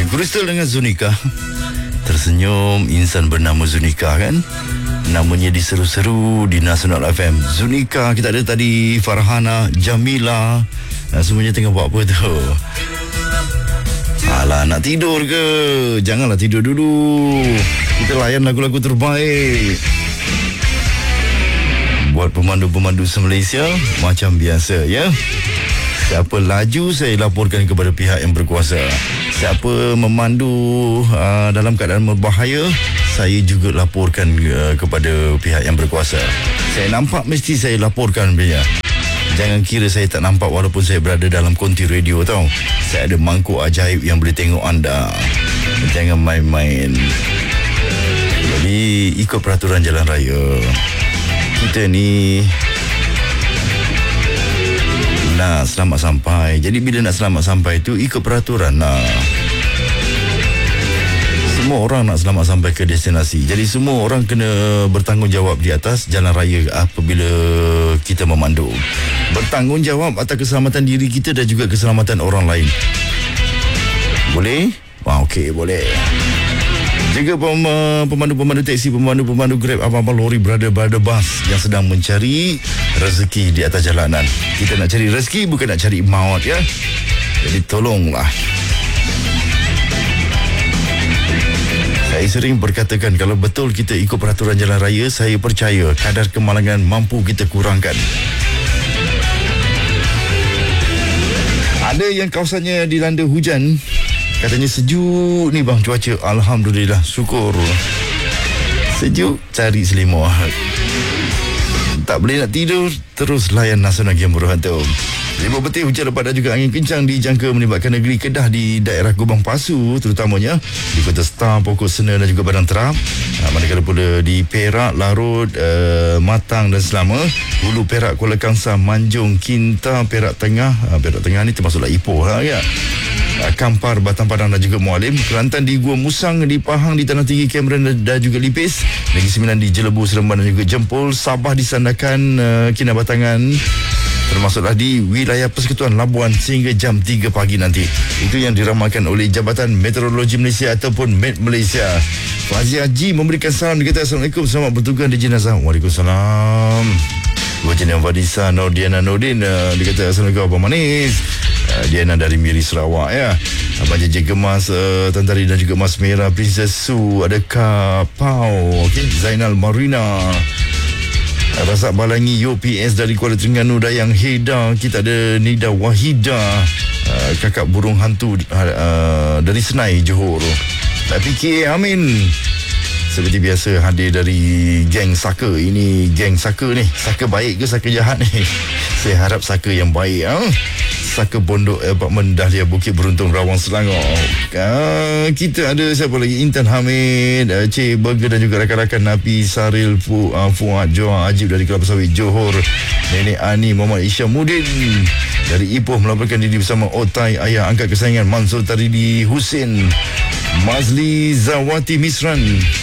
Crystal dengan Zunika. Tersenyum insan bernama Zunika kan. Namanya diseru-seru di Nasional FM. Zunika, kita ada tadi Farhana, Jamila. Semuanya tengah buat apa tu? Alah, nak tidur ke? Janganlah tidur dulu. Kita layan lagu-lagu terbaik buat pemandu-pemandu se-Malaysia macam biasa, ya. Siapa laju, saya laporkan kepada pihak yang berkuasa. Siapa memandu dalam keadaan berbahaya, saya juga laporkan kepada pihak yang berkuasa. Saya nampak, mesti saya laporkan punya. Jangan kira saya tak nampak walaupun saya berada dalam konti radio tau. Saya ada mangkuk ajaib yang boleh tengok anda. Jangan main-main. Jadi ikut peraturan jalan raya. Kita ni nak selamat sampai. Jadi bila nak selamat sampai tu ikut peraturan lah. Semua orang nak selamat sampai ke destinasi. Jadi semua orang kena bertanggungjawab di atas jalan raya apabila kita memandu. Bertanggungjawab atas keselamatan diri kita dan juga keselamatan orang lain. Boleh? Okey, boleh. Jaga pemandu-pemandu teksi, pemandu-pemandu Grab, abang-abang lori, brother bus yang sedang mencari rezeki di atas jalanan. Kita nak cari rezeki, bukan nak cari maut, ya. Jadi tolonglah. Saya sering berkatakan kalau betul kita ikut peraturan jalan raya, saya percaya kadar kemalangan mampu kita kurangkan. Ada yang kawasannya dilanda hujan. Katanya sejuk ni bang cuaca. Alhamdulillah, syukur. Sejuk, cari selimut. Tak boleh nak tidur, terus layan Nasional Game Berhantu. Lima petir hujan lebat dan juga angin kencang dijangka melibatkan negeri Kedah di daerah Gubang Pasu, terutamanya di Kota Star, Pokok Sena dan juga Padang Terap. Manakala pula di Perak, Larut, Matang dan Selama, Hulu Perak, Kuala Kangsar, Manjung, Kinta, Perak Tengah. Perak Tengah ni termasuklah Ipoh ya. Kampar, Batang Padang dan juga Mualim, Kelantan di Gua Musang, di Pahang, di Tanah Tinggi, Cameron dan juga Lipis, Negeri Sembilan di Jelebu, Seremban dan juga Jempol, Sabah di Sandakan, Kinabatangan, termasuklah di wilayah Persekutuan Labuan sehingga jam 3 pagi nanti. Itu yang diramalkan oleh Jabatan Meteorologi Malaysia ataupun Met Malaysia. Fazli Haji memberikan salam, dia kata Assalamualaikum, selamat bertugas di jenazah. Waalaikumsalam. Wajah Fadisa Nordiana Nordin, dia kata Assalamualaikum Abang Manis. Diana dari Miri Sarawak ya. Abang Jeje Gemas, Tantari dan juga Mas Merah, Princess Su, ada Kak Pau, okay. Zainal Marina, Razak Balangi, UPS dari Kuala Terengganu, Dayang Heda. Kita ada Nida Wahida, Kakak Burung Hantu dari Senai, Johor. Tak fikir, amin. Seperti biasa hadir dari geng Saka. Ini geng Saka ni. Saka baik ke Saka jahat ni? Saya harap Saka yang baik. Saka Pondok Apartmen Dahlia Bukit Beruntung, Rawang, Selangor. Kita ada siapa lagi? Intan Hamid, Cik Burger dan juga rakan-rakan Napi, Saril, Fuad, Johan Ajib dari Kelapa Sawit, Johor. Nenek Ani, Muhammad Isyamuddin dari Ipoh melaporkan diri bersama Otai, ayah angkat kesayangan Mansur Taridi Husin, Mazli Zawati Misran,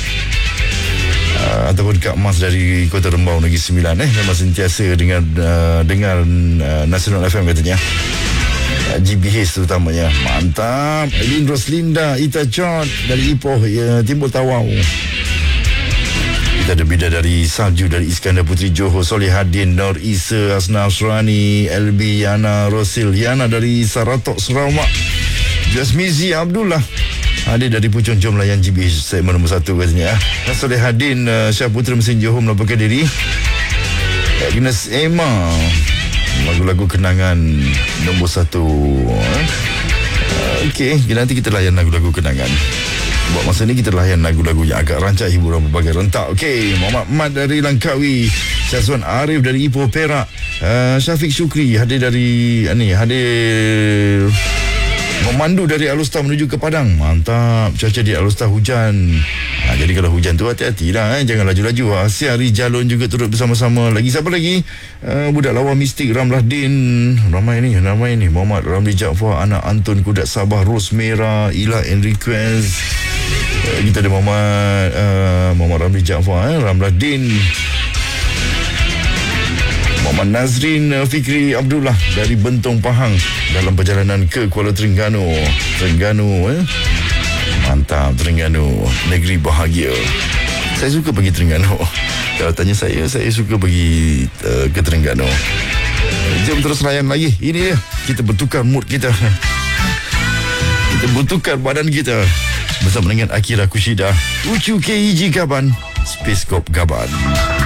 ataupun Kak Mas dari Kota Rembau, Negeri Sembilan. Memang sentiasa dengar Nasional FM katanya. GBH terutamanya. Mantap. Elin Roslinda, Ita Chot dari Ipoh, Timbul Tawau. Kita ada Bidadari Salju dari Iskandar Putri, Johor, Solihadin, Nur Isa, Asna Asrani, LB, Yana Rosil, Yana dari Saratok, Sarawak, Jasmizi Abdullah hadir dari Puchong. Jom layan GBH segmen nombor 1 katanya. Solihadin Syah Putra Mesin Johor melaporkan diri. Agnes Emma, lagu-lagu kenangan nombor 1. Okey, nanti kita layan lagu-lagu kenangan. Buat masa ni kita layan lagu-lagu yang agak rancak, hiburan berbagai rentak. Okey, Muhammad Mat dari Langkawi, Syazwan Arif dari Ipoh Perak, Syafiq Syukri hadir dari hadir memandu dari Alustar menuju ke Padang. Mantap. Cuaca di Alustar hujan. Jadi kalau hujan tu hati-hatilah, jangan laju-laju. Asia Rijalon juga turut bersama-sama. Lagi siapa lagi? Budak lawa mistik Ramlah Din. Ramai ni. Muhammad Ramli Jaafar, anak Anton Kudat Sabah, Ros Merah, Ila Enriquez. Kita ada Muhammad Ramli Jaafar, Ramlah Din, Muhammad Nazrin Fikri Abdullah dari Bentong Pahang dalam perjalanan ke Kuala Terengganu. Mantap, Terengganu, negeri bahagia. Saya suka pergi Terengganu. Kalau tanya saya suka pergi ke Terengganu. Jom terus layan lagi. Ini dia, kita bertukar mood kita. Kita bertukar badan kita bersama dengan Akira Kushida, Uchu KEG Gaban, Space Corp Gaban.